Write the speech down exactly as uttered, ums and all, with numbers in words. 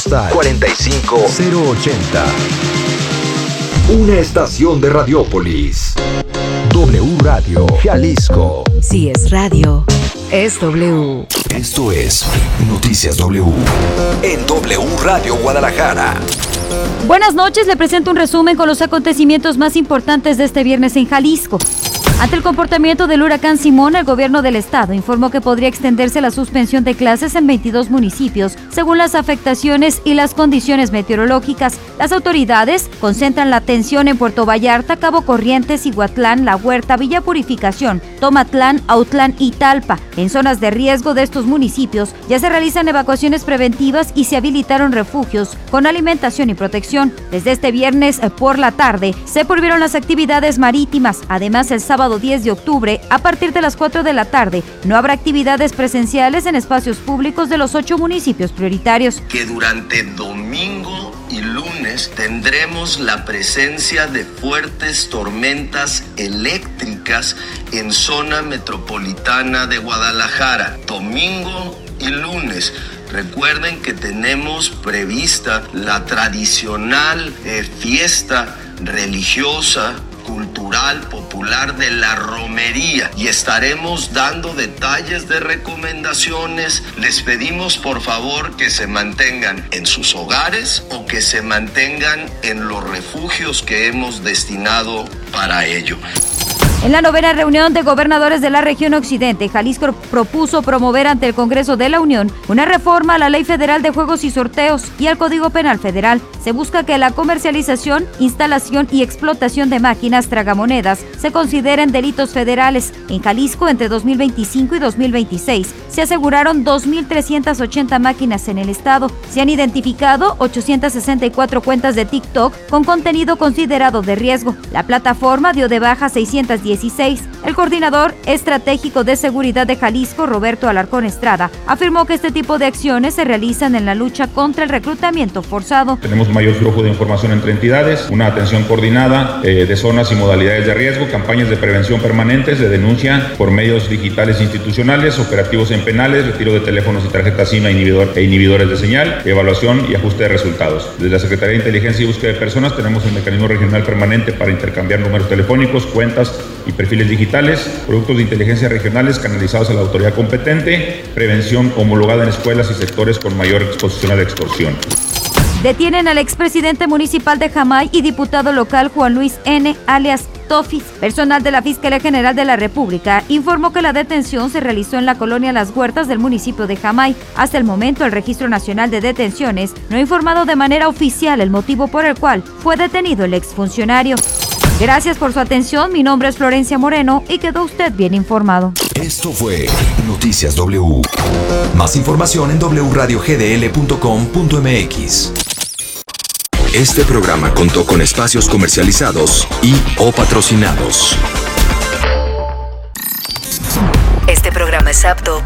postal cuarenta y cinco cero ochenta. Una estación de Radiópolis. W Radio Jalisco. Si es radio, es W. Esto es Noticias W. En W Radio Guadalajara. Buenas noches, le presento un resumen con los acontecimientos más importantes de este viernes en Jalisco. Ante el comportamiento del huracán Simón, el gobierno del estado informó que podría extenderse la suspensión de clases en veintidós municipios, según las afectaciones y las condiciones meteorológicas. Las autoridades concentran la atención en Puerto Vallarta, Cabo Corrientes, Iguatlán, La Huerta, Villa Purificación, Tomatlán, Autlán y Talpa. En zonas de riesgo de estos municipios ya se realizan evacuaciones preventivas y se habilitaron refugios con alimentación y protección. Desde este viernes por la tarde se prohibieron las actividades marítimas. Además, el sábado diez de octubre, a partir de las cuatro de la tarde, no habrá actividades presenciales en espacios públicos de los ocho municipios prioritarios. Que durante domingo y lunes tendremos la presencia de fuertes tormentas eléctricas en zona metropolitana de Guadalajara. Domingo y lunes. Recuerden que tenemos prevista la tradicional eh, fiesta religiosa, cultural, popular de la romería, y estaremos dando detalles de recomendaciones. Les pedimos por favor que se mantengan en sus hogares o que se mantengan en los refugios que hemos destinado para ello. En la novena reunión de gobernadores de la región occidente, Jalisco propuso promover ante el Congreso de la Unión una reforma a la Ley Federal de Juegos y Sorteos y al Código Penal Federal. Se busca que la comercialización, instalación y explotación de máquinas tragamonedas se consideren delitos federales. En Jalisco, entre dos mil veinticinco y dos mil veintiséis, se aseguraron dos mil trescientas ochenta máquinas en el estado. Se han identificado ochocientas sesenta y cuatro cuentas de TikTok con contenido considerado de riesgo. La plataforma dio de baja seiscientas dieciséis. El coordinador estratégico de seguridad de Jalisco, Roberto Alarcón Estrada, afirmó que este tipo de acciones se realizan en la lucha contra el reclutamiento forzado. Tenemos mayor flujo de información entre entidades, una atención coordinada eh, de zonas y modalidades de riesgo, campañas de prevención permanentes, de denuncia por medios digitales institucionales, operativos en penales, retiro de teléfonos y tarjetas SIM e, inhibidor, e inhibidores de señal, evaluación y ajuste de resultados. Desde la Secretaría de Inteligencia y Búsqueda de Personas tenemos el mecanismo regional permanente para intercambiar números telefónicos, cuentas y perfiles digitales, productos de inteligencia regionales canalizados a la autoridad competente, prevención homologada en escuelas y sectores con mayor exposición a la extorsión. Detienen al expresidente municipal de Jamay y diputado local Juan Luis N., alias Tofis. Personal de la Fiscalía General de la República informó que la detención se realizó en la colonia Las Huertas del municipio de Jamay. Hasta el momento, el Registro Nacional de Detenciones no ha informado de manera oficial el motivo por el cual fue detenido el exfuncionario. Gracias por su atención, mi nombre es Florencia Moreno y quedó usted bien informado. Esto fue Noticias W. Más información en doble u radio ge de ele punto com punto eme equis. Este programa contó con espacios comercializados y o patrocinados. Este programa es apto